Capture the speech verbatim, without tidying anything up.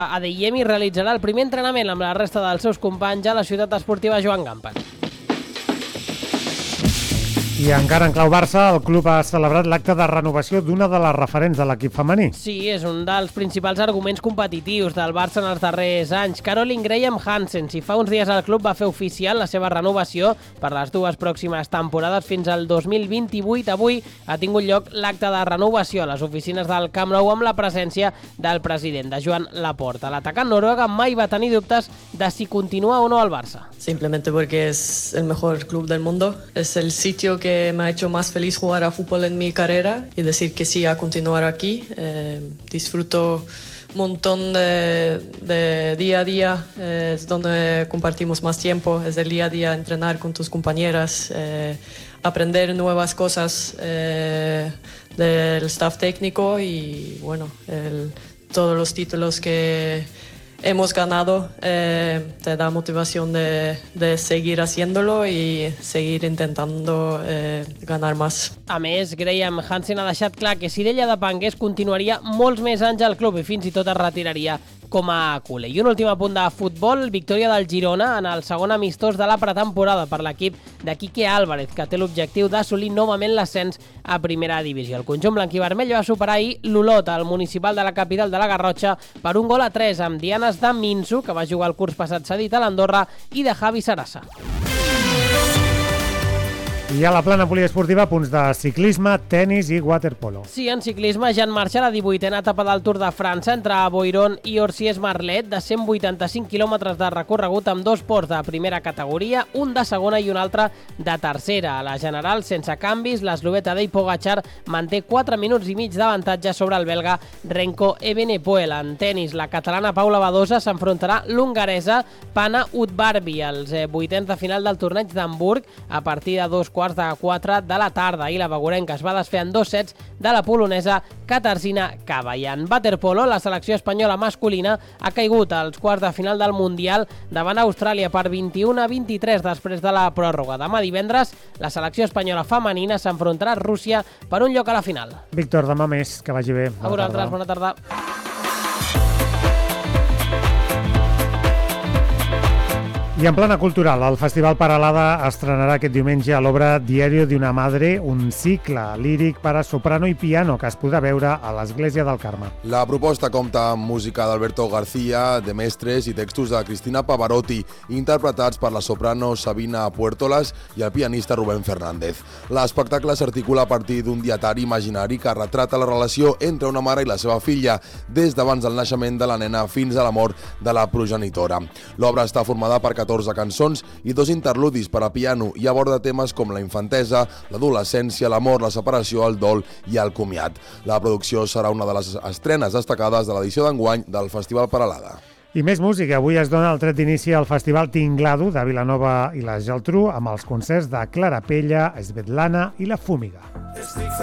Adeyemi realitzarà el primer entrenament amb la resta dels seus companys a la ciutat esportiva Joan Gamper. I encara en clau Barça, el club ha celebrat l'acte de renovació d'una de les referents de l'equip femení. Sí, és un dels principals arguments competitius del Barça en els darrers anys. Caroline Graham Hansen, si fa uns dies el club va fer oficial la seva renovació per les dues pròximes temporades fins al dos mil vint-i-vuit, avui ha tingut lloc l'acte de renovació a les oficines del Camp Nou amb la presència del president, de Joan Laporta. L'atacant noruega mai va tenir dubtes de si continua o no al Barça. Simplemente porque es el mejor club del mundo, es el sitio que me ha hecho más feliz jugar a fútbol en mi carrera y decir que sí a continuar aquí. Eh, disfruto un montón de, de día a día, eh, es donde compartimos más tiempo, es el día a día entrenar con tus compañeras, eh, aprender nuevas cosas eh, del staff técnico y bueno, el, todos los títulos que hemos ganado, eh, te da motivación de, de seguir haciéndolo y seguir intentando eh, ganar más. A més, Graham Hansen ha deixat clar que si d'ella depengués continuaria molts més anys al club i fins i tot es retiraria com a culer. I un últim apunt de futbol, victòria del Girona en el segon amistós de la pretemporada per l'equip de Quique Álvarez, que té l'objectiu d'assolir novament l'ascens a primera divisió. El conjunt blanquivermell va superar ahir l'Olot, al municipal de la capital de la Garrotxa, per un gol a tres, amb dianes de Minso, que va jugar el curs passat cedit a l'Andorra, i de Javi Sarasa. I a la plana poliesportiva, punts de ciclisme, tennis i waterpolo. Sí, en ciclisme ja en marxa la divuitena etapa del Tour de França entre Boiron i Orsies-Marlet, de cent vuitanta-cinc quilòmetres de recorregut amb dos ports de primera categoria, un de segona i un altre de tercera. A la general, sense canvis, l'eslovè Tadej Pogačar manté quatre minuts i mig d'avantatge sobre el belga Renko Evenepoel. En tennis, la catalana Paula Badosa s'enfrontarà l'hongaresa Pana Udvarbi als vuitens de final del torneig d'Hamburg a partir de dos quarts de quatre de la tarda, i la begurenca es va desfer en dos sets de la polonesa Katarzyna Kaba. I en waterpolo, la selecció espanyola masculina ha caigut als quarts de final del Mundial davant Austràlia per vint-i-u a vint-i-tres després de la pròrroga. Demà divendres, la selecció espanyola femenina s'enfrontarà a Rússia per un lloc a la final. Víctor, demà més, que vagi bé. A vosaltres, bona tarda. I en plana cultural, el Festival Paralada estrenarà aquest diumenge a l'obra Diario de una Madre, un cicle líric per a soprano i piano que es podrà veure a l'Església del Carme. La proposta compta amb música d'Alberto García, de Mestres i textos de Cristina Pavarotti, interpretats per la soprano Sabina Puertolas i el pianista Rubén Fernández. L'espectacle s'articula a partir d'un dietari imaginari que retrata la relació entre una mare i la seva filla, des d'abans del naixement de la nena fins a la mort de la progenitora. L'obra està formada per catorze cançons i dos interludis per a piano i aborda temes com la infantesa, l'adolescència, l'amor, la separació, el dol i el comiat. La producció serà una de les estrenes destacades de l'edició d'enguany del Festival Paralada. I més música. Avui es dona el tret d'inici al Festival Tinglado de Vilanova i la Geltrú amb els concerts de Clara Pella, Svetlana i la Fúmiga.